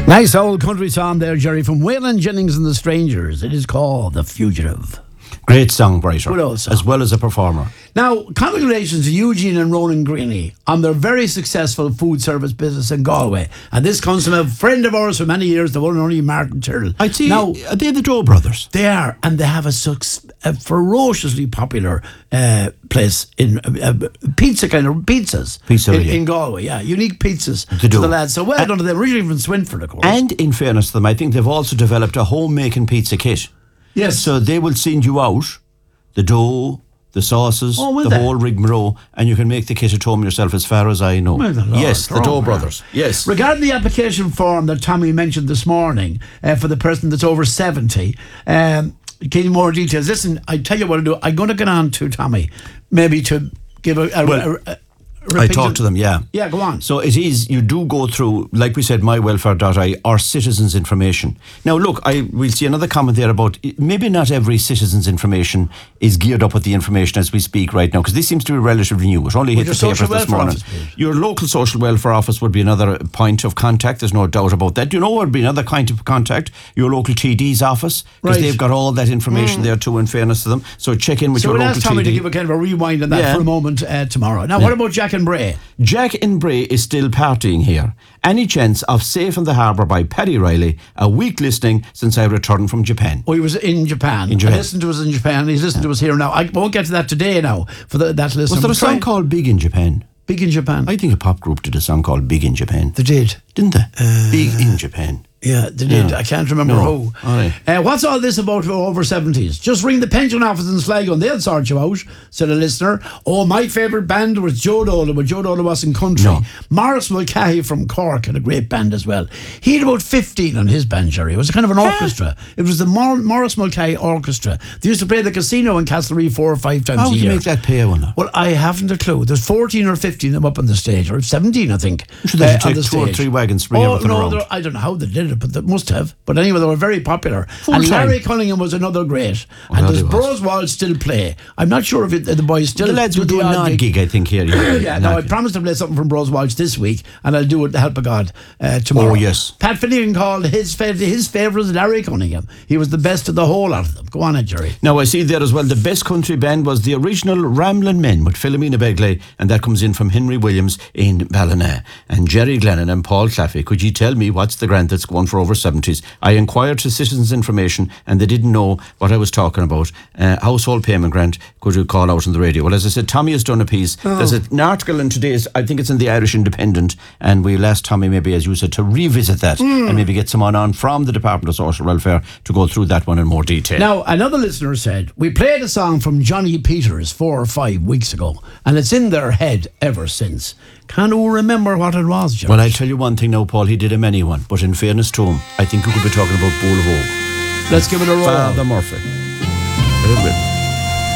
Nice old country song there, Jerry, from Waylon Jennings and the Strangers. It is called The Fugitive. Great songwriter, Good old song. as well as a performer. Now, congratulations to Eugene and Ronan Greeny on their very successful food service business in Galway. And this comes from a friend of ours for many years, the one and only Martin Tyrrell. I'd say, now, are they the Doe brothers? they are, and they have a ferociously popular place in pizzas Pizzeria. in Galway. Yeah, unique pizzas They to do. the lads. So well done to them. Originally from Swinford, of course. And in fairness to them, I think they've also developed a home-making pizza kit. yes, So they will send you out the dough, the sauces, Oh, will the they? whole rigmarole, and you can make the kit at home yourself as far as I know. Well, the Lord, Yes, the they're Doe all brothers. Yes. Regarding the application form that Tommy mentioned this morning for the person that's over 70, getting more details. Listen, I tell you what I'll do. I'm going to get on to Tommy, maybe to give a I talked to them, yeah. Yeah, go on. So it is, you do go through, like we said, mywelfare.ie or citizens' information. Now, look, we'll see another comment there about maybe not every citizens' information is geared up with the information as we speak right now, because this seems to be relatively new. It only hit your the papers social this welfare morning. office, please. Your local social welfare office would be another point of contact. There's no doubt about that. You know what would be another kind of contact? Your local TD's office, because Right. they've got all that information there too, in fairness to them. So check in with So your we'll local ask Tommy to TD. give a kind of a rewind on that Yeah. for a moment tomorrow. Now, what about Jack and Bray? Jack in Bray is still partying here. Any chance of Safe in the Harbour by Paddy Riley, a week listening since I returned from Japan. Oh, he was in Japan. In Japan. I listened to us in Japan. He's listened to us here now. I won't get to that today now for that listener. Was there a But song try- called Big in Japan? Big in Japan? I think a pop group did a song called Big in Japan. They did. Didn't they? Big in Japan. Yeah, they did. Yeah. I can't remember No. who. All right. What's all this about over 70s? Just ring the pension office in Sligo and they'll sort you out, said a listener. Oh, my favourite band was Joe Dolan, but Joe Dolan wasn't country. No. Morris Mulcahy from Cork had a great band as well. He had about 15 on his band, Jerry. It was kind of an orchestra. It was the Morris Mulcahy Orchestra. They used to play the casino in Castlereagh 4 or 5 times How a would year. you make that pay one? Well, I haven't a clue. There's 14 or 15 of them up on the stage, or 17, I think. Should they on take the 2 or stage. 3 wagons to bring everything no, around? I don't know how they did it, but they must have. But anyway, they were very popular. Full and time. Larry Cunningham was another great. And no, does he was. Broswald still play? I'm not sure if the boys still The lads do will do a odd nod gig, I think, here. Yeah, no, I promised to play something from Broswald this week, and I'll do it with the help of God tomorrow. Oh, yes. Pat Finnegan called his favourite was Larry Cunningham. He was the best of the whole lot of them. Go on, Jerry. Now, I see there as well, the best country band was the original Ramblin' Men with Philomena Begley, and that comes in from Henry Williams in Ballina. And Jerry Glennon and Paul Claffey, could you tell me what's the grant that's going for over 70s? I inquired to Citizens Information, and they didn't know what I was talking about. Household payment grant, could you call out on the radio? Well, as I said, Tommy has done a piece. There's an article in today's, I think it's in the Irish Independent, and we'll ask Tommy maybe, as you said, to revisit that and maybe get someone on from the Department of Social Welfare to go through that one in more detail. Now, another listener said, we played a song from Johnny Peters 4 or 5 weeks ago, and it's in their head ever since. Can you remember what it was, George? Well, I'll tell you one thing now, Paul, he did a many one, but in fairness to him, I think we could be talking about Bowl of Oak. Let's give it a roll. Father Murphy. Very good.